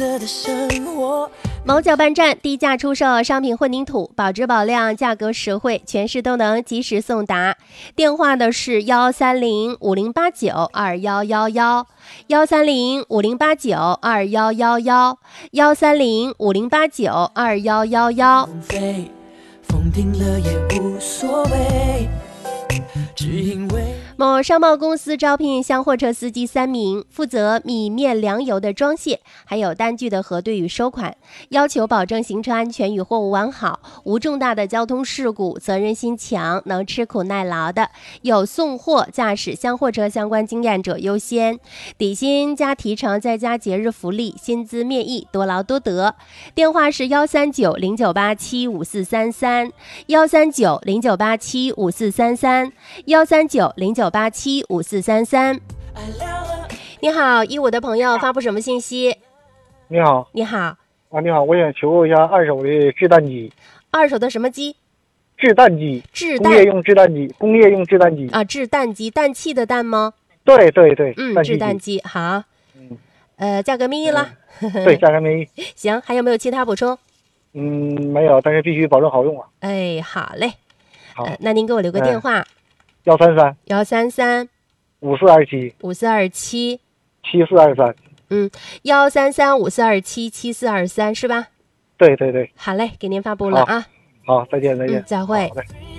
某搅拌站低价出售商品混凝土，保质保量，价格实惠，全市都能及时送达。电话的是13050892111，13050892111，13050892111，风停了也无所谓。某商贸公司招聘箱货车司机3名，负责米面粮油的装卸，还有单据的核对与收款，要求保证行车安全与货物完好，无重大的交通事故，责任心强，能吃苦耐劳的，有送货驾驶箱货车相关经验者优先，底薪加提成再加节日福利，薪资面议，多劳多得。电话是13909875433，13909875433，13909875433。你好，15的朋友发布什么信息？ 你好。 你好你好，我想求购一下二手的制蛋机。 二手的什么机？ 制蛋机。工业用制蛋机。啊， 制蛋机，氮气的氮吗？ 对。 制蛋机好。价格名义了。 对，价格名义。 行，还有没有其他补充？ 没有，但是必须保证好用啊。 好嘞。 好， 那您给我留个电话。 133 5427 7423。 133 5427 7423是吧？ 对。 好嘞，给您发布了啊。 好，再见。 再会。 好嘞。